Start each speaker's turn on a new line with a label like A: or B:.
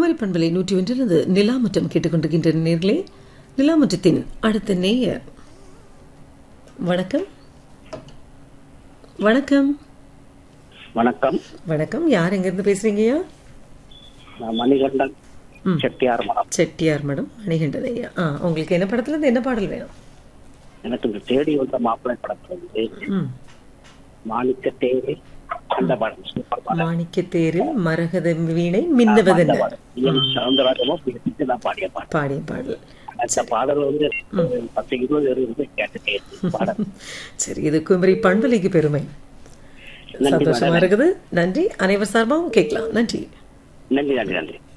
A: குமரி பண்பலை 101 நிலாமுற்றம் கேட்டுக்கொண்டிருக்கின்ற நேர்களே. நிலாமுற்றத்தின் அடுத்த நேயர். வணக்கம். வணக்கம்.
B: வணக்கம்.
A: வணக்கம். யார் எங்கிருந்து பேசுறீங்கய்யா?
B: மணிகண்டன், செட்டியார் மடம்.
A: செட்டியார் மடம் மணிகண்டன் ஐயா. உங்களுக்கு என்ன படத்துல இருந்து என்ன பாடல் வேணும்?
B: எனக்கு இந்த தேடி வந்த மாப்பிள்ளை படத்துல இருந்து மாணிக்க தேடி அந்த பாடல், சூப்பர் பாடல்.
A: மாணிக்க தேரில் மரகத வீணை மின்னுவதென்ன
B: சவுந்தரராஜமும் பாடிய பாடல்.
A: பாடிய பாடல்.
B: அந்த பாடல் வந்து 10-20 கேட்டுட்டே பாடல்.
A: சரி, இது குமரி பண்பலைக்கு பெருமை. சந்தோஷமா இருக்குது. நன்றி. அனைவர் சார்பாகவும் கேட்கலாம். நன்றி.
B: நன்றி நன்றி நன்றி.